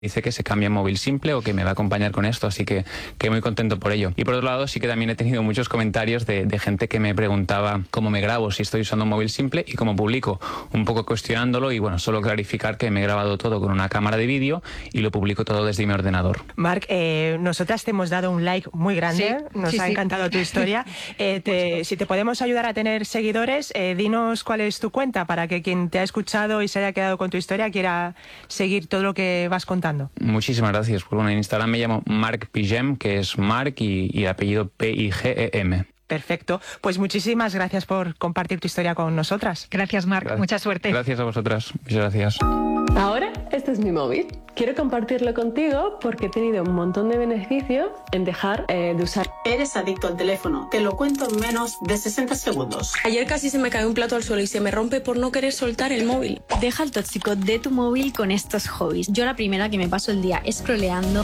Dice que se cambia en móvil simple o que me va a acompañar con esto, así que muy contento por ello. Y por otro lado, sí que también he tenido muchos comentarios de gente que me preguntaba cómo me grabo, si estoy usando un móvil simple y cómo publico, un poco cuestionándolo y bueno, solo clarificar que me he grabado todo con una cámara de vídeo y lo publico todo desde mi ordenador. Marc, nosotras te hemos dado un like muy grande, nos ha encantado tu historia. Si te podemos ayudar a tener seguidores, dinos cuál es tu cuenta para que quien te ha escuchado y se haya quedado con tu historia quiera seguir todo lo que vas contando. Muchísimas gracias. Pues bueno, en Instagram me llamo Marc Pigem, que es Marc y el apellido Pigem. Perfecto. Pues muchísimas gracias por compartir tu historia con nosotras. Gracias, Marc. Mucha suerte. Gracias a vosotras. Muchas gracias. Ahora, este es mi móvil. Quiero compartirlo contigo porque he tenido un montón de beneficios en dejar de usar. Eres adicto al teléfono. Te lo cuento en menos de 60 segundos. Ayer casi se me cae un plato al suelo y se me rompe por no querer soltar el móvil. Deja el tóxico de tu móvil con estos hobbies. Yo la primera que me paso el día scrolleando.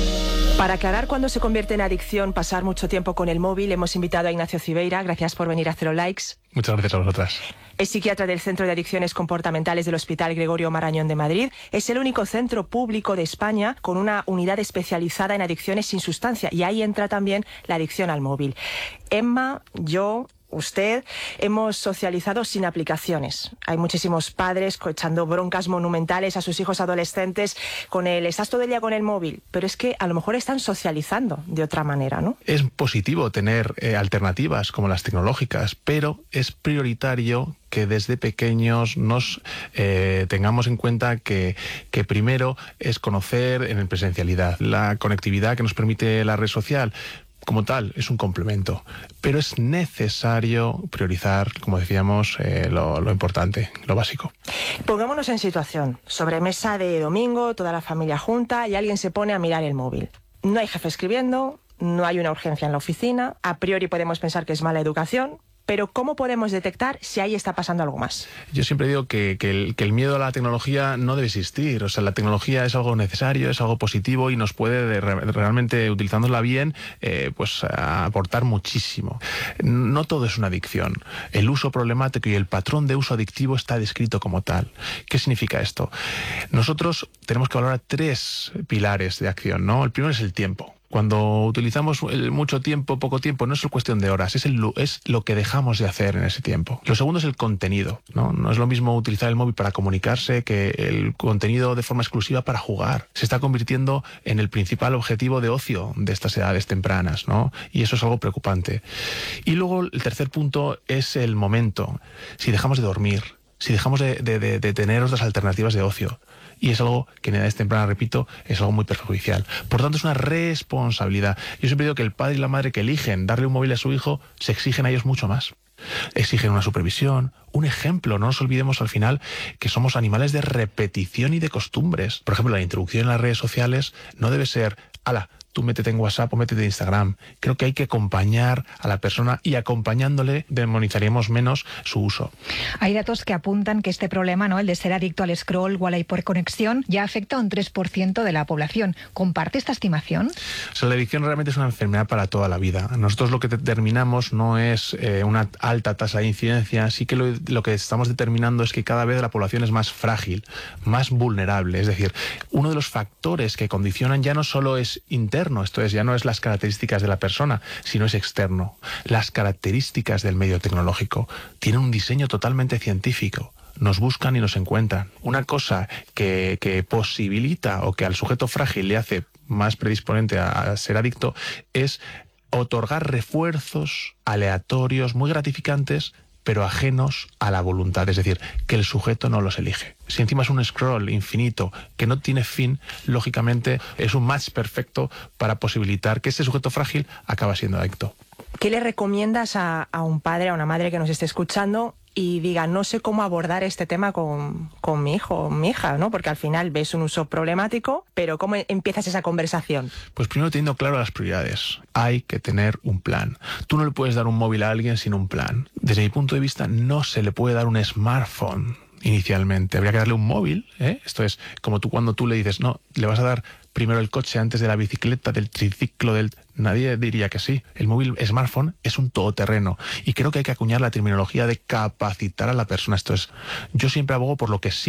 Para aclarar cuándo se convierte en adicción pasar mucho tiempo con el móvil, hemos invitado a Ignacio Cibeira. Gracias por venir a Cero Likes. Muchas gracias a vosotras. Es psiquiatra del Centro de Adicciones Comportamentales del Hospital Gregorio Marañón de Madrid. Es el único centro público de España con una unidad especializada en adicciones sin sustancia. Y ahí entra también la adicción al móvil. Emma, yo, usted, hemos socializado sin aplicaciones. Hay muchísimos padres echando broncas monumentales a sus hijos adolescentes con el estás todo el día con el móvil, pero es que a lo mejor están socializando de otra manera, ¿no? Es positivo tener alternativas como las tecnológicas, pero es prioritario que desde pequeños nos tengamos en cuenta que primero es conocer en presencialidad. La conectividad que nos permite la red social como tal es un complemento, pero es necesario priorizar, como decíamos, lo importante, lo básico. Pongámonos en situación, sobremesa de domingo, toda la familia junta y alguien se pone a mirar el móvil. No hay jefe escribiendo, no hay una urgencia en la oficina, a priori podemos pensar que es mala educación, pero ¿cómo podemos detectar si ahí está pasando algo más? Yo siempre digo que el miedo a la tecnología no debe existir. O sea, la tecnología es algo necesario, es algo positivo y nos puede realmente, utilizándola bien, pues aportar muchísimo. No todo es una adicción. El uso problemático y el patrón de uso adictivo está descrito como tal. ¿Qué significa esto? Nosotros tenemos que valorar 3 pilares de acción, ¿no? El primero es el tiempo. Cuando utilizamos mucho tiempo, poco tiempo, no es cuestión de horas, es lo que dejamos de hacer en ese tiempo. Lo segundo es el contenido, ¿no? No es lo mismo utilizar el móvil para comunicarse que el contenido de forma exclusiva para jugar. Se está convirtiendo en el principal objetivo de ocio de estas edades tempranas, ¿no? Y eso es algo preocupante. Y luego el tercer punto es el momento. Si dejamos de dormir, si dejamos de tener otras alternativas de ocio. Y es algo que en edades tempranas, repito, es algo muy perjudicial. Por tanto, es una responsabilidad. Yo siempre digo que el padre y la madre que eligen darle un móvil a su hijo, se exigen a ellos mucho más. Exigen una supervisión, un ejemplo. No nos olvidemos al final que somos animales de repetición y de costumbres. Por ejemplo, la introducción en las redes sociales no debe ser, ala, tú métete en WhatsApp o métete en Instagram. Creo que hay que acompañar a la persona y acompañándole demonizaríamos menos su uso. Hay datos que apuntan que este problema, ¿no?, el de ser adicto al scroll o a la hiperconexión, ya afecta a un 3% de la población. ¿Comparte esta estimación? O sea, la adicción realmente es una enfermedad para toda la vida. Nosotros lo que determinamos no es una alta tasa de incidencia, sí que lo que estamos determinando es que cada vez la población es más frágil, más vulnerable. Es decir, uno de los factores que condicionan ya no solo es interno, esto es, ya no es las características de la persona, sino es externo. Las características del medio tecnológico tienen un diseño totalmente científico. Nos buscan y nos encuentran. Una cosa que posibilita o que al sujeto frágil le hace más predisponente a ser adicto es otorgar refuerzos aleatorios muy gratificantes, pero ajenos a la voluntad, es decir, que el sujeto no los elige. Si encima es un scroll infinito que no tiene fin, lógicamente es un match perfecto para posibilitar que ese sujeto frágil acaba siendo adicto. ¿Qué le recomiendas a un padre, a una madre que nos esté escuchando y diga, no sé cómo abordar este tema con mi hijo o mi hija, ¿no? Porque al final ves un uso problemático, pero ¿cómo empiezas esa conversación? Pues primero teniendo claro las prioridades. Hay que tener un plan. Tú no le puedes dar un móvil a alguien sin un plan. Desde mi punto de vista, no se le puede dar un smartphone inicialmente. Habría que darle un móvil, ¿eh? Esto es como cuando tú le dices, no, le vas a dar primero el coche antes de la bicicleta, del triciclo, nadie diría que sí. El móvil smartphone es un todoterreno y creo que hay que acuñar la terminología de capacitar a la persona. Esto es, yo siempre abogo por lo que sí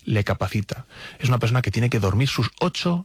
le capacita. Es una persona que tiene que dormir sus 8